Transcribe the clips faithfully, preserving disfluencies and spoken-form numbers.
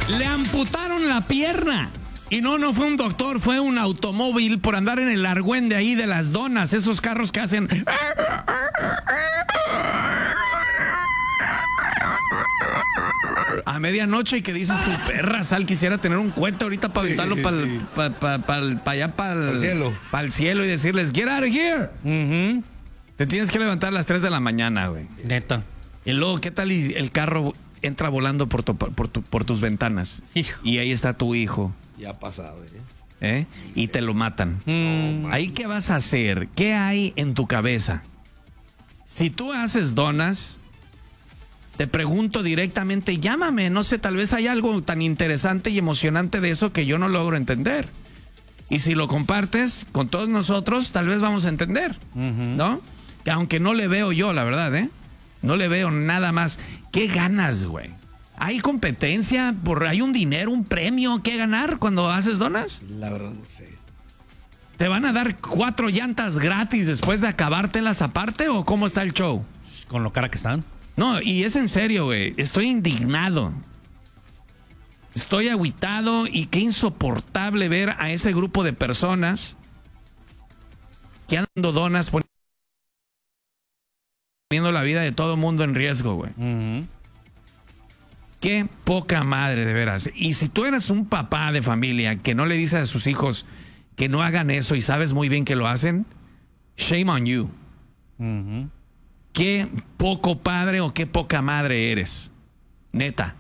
Le amputaron la pierna. Y no, no fue un doctor, fue un automóvil por andar en el argüende ahí de las donas. Esos carros que hacen... a medianoche y que dices, tu perra, Sal, quisiera tener un cohete ahorita para aventarlo sí, para sí. pa, pa, pa, pa allá, para el cielo. Para el cielo y decirles, get out of here. Uh-huh. Te tienes que levantar a las tres de la mañana, güey. Neta. Y luego, ¿qué tal y el carro entra volando por, tu, por, tu, por tus ventanas? Hijo. Y ahí está tu hijo. Ya ha pasado, ¿eh? ¿Eh? Y te lo matan. Mm. ¿Ahí qué vas a hacer? ¿Qué hay en tu cabeza? Si tú haces donas, te pregunto directamente, llámame. No sé, tal vez hay algo tan interesante y emocionante de eso que yo no logro entender. Y si lo compartes con todos nosotros, tal vez vamos a entender, Uh-huh. ¿no? Que aunque no le veo yo, la verdad, ¿eh? No le veo nada más. ¿Qué ganas, güey? ¿Hay competencia? Por, ¿Hay un dinero, un premio que ganar cuando haces donas? La verdad no sé. ¿Te van a dar cuatro llantas gratis después de acabártelas aparte o cómo está el show? Con lo cara que están. No, y es en serio, güey. Estoy indignado. Estoy agüitado y qué insoportable ver a ese grupo de personas que andan dando donas poniendo la vida de todo mundo en riesgo, güey. Uh-huh. Qué poca madre, de veras. Y si tú eres un papá de familia que no le dice a sus hijos que no hagan eso y sabes muy bien que lo hacen, shame on you. Uh-huh. Qué poco padre o qué poca madre eres. Neta.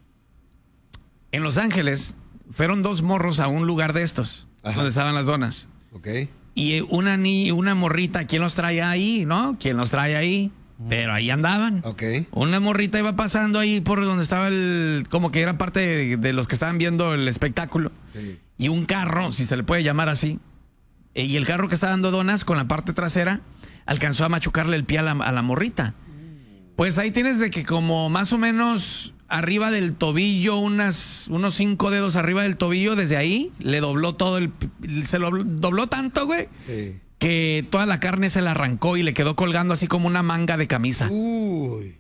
En Los Ángeles fueron dos morros a un lugar de estos, Ajá. donde estaban las donas. Ok. Y una ni una morrita, ¿quién los trae ahí, no? ¿Quién los trae ahí? Pero ahí andaban. Ok. Una morrita iba pasando ahí por donde estaba el... como que era parte de, de los que estaban viendo el espectáculo. Sí. Y un carro, si se le puede llamar así, eh, y el carro que está dando donas con la parte trasera alcanzó a machucarle el pie a la, a la morrita. Pues ahí tienes de que como más o menos arriba del tobillo, unas, unos cinco dedos arriba del tobillo, desde ahí le dobló todo el... se lo dobló tanto, güey, Sí. que toda la carne se la arrancó y le quedó colgando así como una manga de camisa. Uy.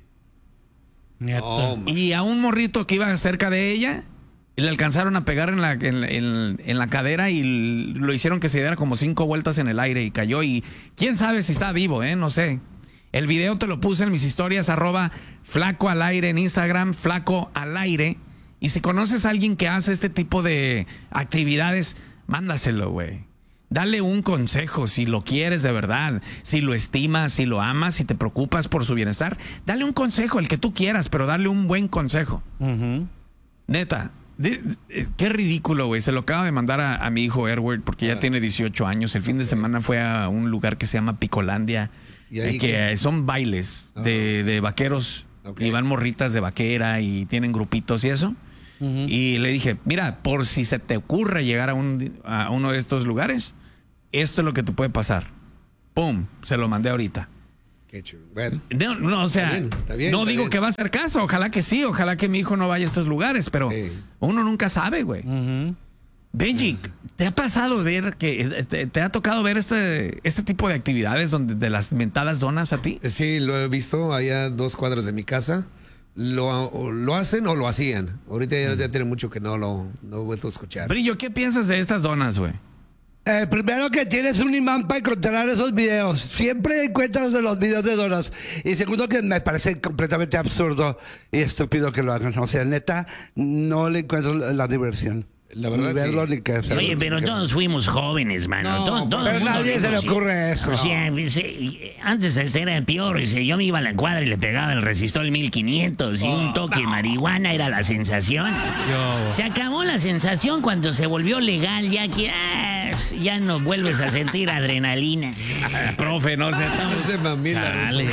Neta. No, man. Y a un morrito que iba cerca de ella, le alcanzaron a pegar en la, en, en- en la cadera y lo hicieron que se diera como cinco vueltas en el aire y cayó. Y quién sabe si está vivo, ¿eh? No sé. El video te lo puse en mis historias, arroba flaco al aire en Instagram, flaco al aire. Y si conoces a alguien que hace este tipo de actividades, mándaselo, güey. Dale un consejo si lo quieres de verdad, si lo estimas, si lo amas, si te preocupas por su bienestar. Dale un consejo, el que tú quieras, pero dale un buen consejo. Uh-huh. Neta, de- de- qué ridículo, güey. Se lo acabo de mandar a, a mi hijo Edward porque ya Ah. tiene dieciocho años. El fin de semana fue a un lugar que se llama Picolandia, ¿Y ahí eh, que qué? son bailes Ah. de, de vaqueros. Ok. Y van morritas de vaquera y tienen grupitos y eso. Uh-huh. Y le dije, mira, por si se te ocurre llegar a, un, a uno de estos lugares, esto es lo que te puede pasar. Pum, se lo mandé ahorita. Qué chulo. Bueno. No, no, o sea, Está bien, está bien, no está digo bien. que va a hacer caso, ojalá que sí, ojalá que mi hijo no vaya a estos lugares, pero Sí. uno nunca sabe, güey. Uh-huh. Benji, ¿te ha pasado ver que te, te ha tocado ver este, este tipo de actividades donde de las mentadas donas a ti? Sí, lo he visto allá a dos cuadras de mi casa. Lo, o lo hacen o lo hacían. Ahorita ya, ya tiene mucho que no lo no he vuelto a escuchar. Brillo, ¿qué piensas de estas donas, güey? Eh, primero que tienes un imán para encontrar esos videos. Siempre encuentras de los videos de donas. Y segundo que me parece completamente absurdo y estúpido que lo hagan. O sea, neta, no le encuentro la, la diversión. La verdad, Ni verlo sí. ni que hacerlo. Oye, pero todos fuimos jóvenes, mano. No, Todo- todo pero el mundo nadie se le vimos, sí. ocurre eso. O sea, sí, antes este era peor. Dice, yo me iba a la cuadra y le pegaba el resistor mil quinientos y un toque de marihuana era la sensación. Yo, Se acabó la sensación cuando se volvió legal, ya que ah, ya no vuelves a sentir adrenalina. Profe, no sé. No se mamila. Chale.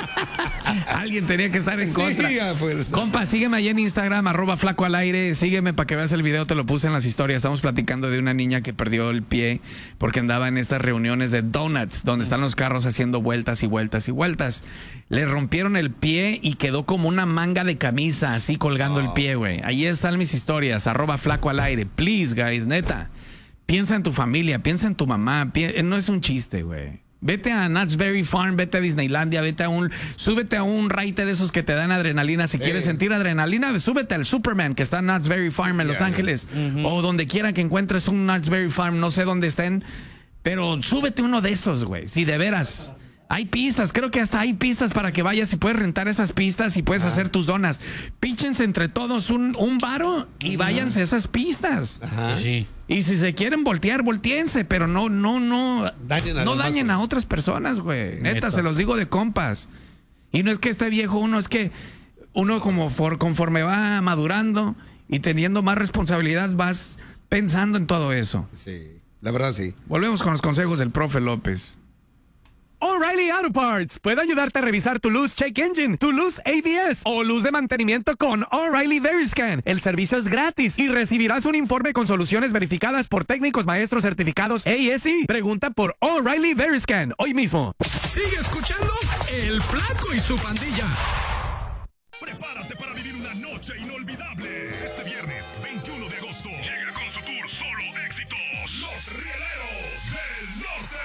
Alguien tenía que estar en Sí, contra. a fuerza. Compa, sígueme ahí en Instagram, arroba flaco al aire. Sígueme para que veas el video, te lo puse en las historias. Estamos platicando de una niña que perdió el pie porque andaba en estas reuniones de donuts, donde están los carros haciendo vueltas y vueltas y vueltas. Le rompieron el pie y quedó como una manga de camisa, así colgando el pie, güey. Ahí están mis historias, arroba flaco al aire. Please, guys, neta. Piensa en tu familia, piensa en tu mamá. pi- No es un chiste, güey. Vete a Knott's Berry Farm, vete a Disneylandia, vete a un, súbete a un raite de esos que te dan adrenalina. Si quieres sentir adrenalina, súbete al Superman que está en Knott's Berry Farm en Los Yeah. Ángeles. O donde quiera que encuentres un Knott's Berry Farm, no sé dónde estén, pero súbete uno de esos, güey. Si de veras. Hay pistas, creo que hasta hay pistas para que vayas y puedes rentar esas pistas y puedes hacer tus donas. Píchense entre todos un, un varo y váyanse a esas pistas. Ajá. Sí. Y si se quieren voltear, volteense, pero no, no, no, Dañen a no los más, dañen güey. a otras personas, güey. Neta, neta. se los digo de compas. Y no es que esté viejo uno, es que uno como for- conforme va madurando y teniendo más responsabilidad, vas pensando en todo eso. Sí, la verdad sí. Volvemos con los consejos del profe López. O'Reilly Auto Parts puede ayudarte a revisar tu luz check engine, tu luz A B S o luz de mantenimiento con O'Reilly Veriscan. El servicio es gratis y recibirás un informe con soluciones verificadas por técnicos maestros certificados A S E. Pregunta por O'Reilly Veriscan hoy mismo. Sigue escuchando El Flaco y su pandilla. Prepárate para vivir una noche inolvidable. Este viernes, veintiuno de agosto, llega con su tour Solo Éxitos, Los Rieleros del Norte.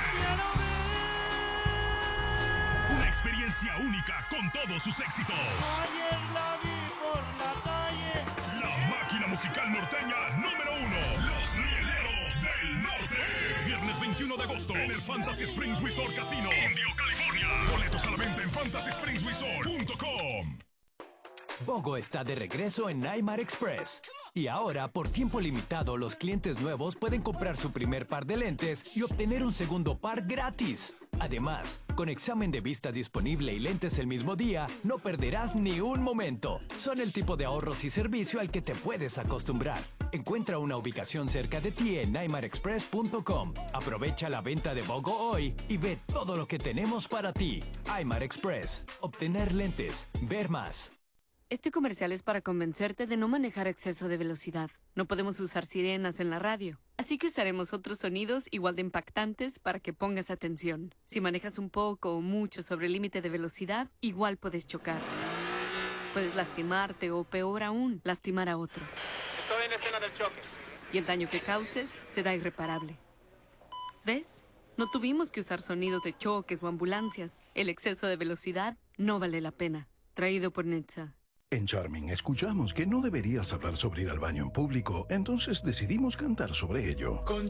Una experiencia única con todos sus éxitos. Ayer la vi por la calle. La máquina musical norteña número uno, Los Rieleros del Norte. Viernes veintiuno de agosto en el Fantasy Springs Resort Casino, Indio, California. Boletos a la venta en fantasy springs resort punto com. Bogo está de regreso en Aymar Express. Y ahora, por tiempo limitado, los clientes nuevos pueden comprar su primer par de lentes y obtener un segundo par gratis. Además, con examen de vista disponible y lentes el mismo día, no perderás ni un momento. Son el tipo de ahorros y servicio al que te puedes acostumbrar. Encuentra una ubicación cerca de ti en aymar express punto com. Aprovecha la venta de Bogo hoy y ve todo lo que tenemos para ti. Aymar Express. Obtener lentes. Ver más. Este comercial es para convencerte de no manejar a exceso de velocidad. No podemos usar sirenas en la radio, así que usaremos otros sonidos igual de impactantes para que pongas atención. Si manejas un poco o mucho sobre el límite de velocidad, igual puedes chocar. Puedes lastimarte o, peor aún, lastimar a otros. Estoy en escena del choque. Y el daño que causes será irreparable. ¿Ves? No tuvimos que usar sonidos de choques o ambulancias. El exceso de velocidad no vale la pena. Traído por Netza. En Charming escuchamos que no deberías hablar sobre ir al baño en público, entonces decidimos cantar sobre ello. Con